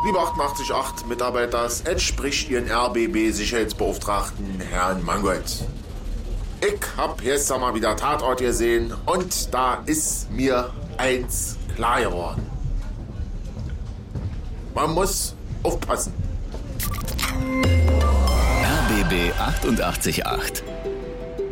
Liebe 88.8 Mitarbeiter, es spricht Ihren RBB-Sicherheitsbeauftragten Herrn Mangold. Ich hab gestern mal wieder Tatort gesehen und da ist mir eins klar geworden. Man muss aufpassen. RBB 88.8